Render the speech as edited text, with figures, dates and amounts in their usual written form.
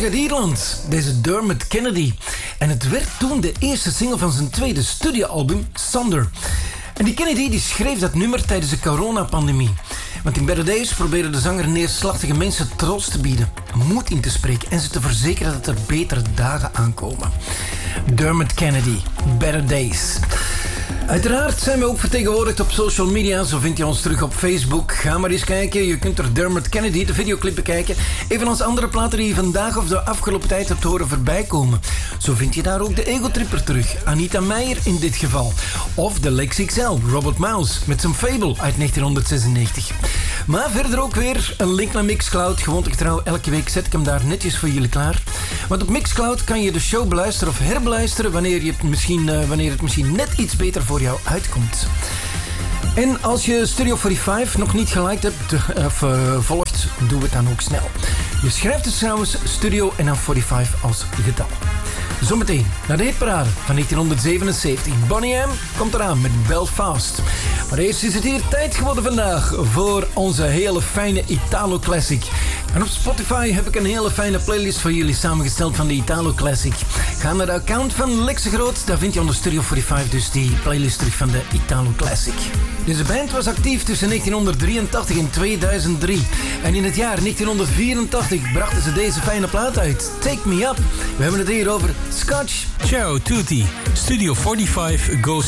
uit Ierland, deze Dermot Kennedy. En het werd toen de eerste single van zijn tweede studioalbum, Sonder. En die Kennedy die schreef dat nummer tijdens de coronapandemie. Want in Better Days probeerde de zanger neerslachtige mensen troost te bieden, moed in te spreken en ze te verzekeren dat er betere dagen aankomen. Dermot Kennedy, Better Days. Uiteraard zijn we ook vertegenwoordigd op social media. Zo vind je ons terug op Facebook. Ga maar eens kijken. Je kunt er Dermot Kennedy, de videoclip, bekijken. Evenals andere platen die je vandaag of de afgelopen tijd hebt horen voorbij komen. Zo vind je daar ook de Ego Tripper terug. Anita Meijer in dit geval. Of de Lex XL, Robert Mouse, met zijn Fable uit 1996. Maar verder ook weer een link naar Mixcloud. Gewoon getrouw, elke week zet ik hem daar netjes voor jullie klaar. Want op Mixcloud kan je de show beluisteren of herbeluisteren wanneer het misschien net iets beter voor jou uitkomt. En als je Studio 45 nog niet geliked hebt of volgt, doe het dan ook snel. Je schrijft dus trouwens Studio en dan 45 als getal. Zometeen naar de hitparade van 1977. Bonnie M komt eraan met Belfast. Maar eerst is het hier tijd geworden vandaag voor onze hele fijne Italo Classic. En op Spotify heb ik een hele fijne playlist voor jullie samengesteld van de Italo Classic. Ga naar de account van Lex de Groot, daar vind je onder Studio 45 dus die playlist terug van de Italo Classic. Deze band was actief tussen 1983 en 2003. En in het jaar 1984 brachten ze deze fijne plaat uit, Take Me Up. We hebben het hier over Scotch. Ciao tutti, Studio 45 goes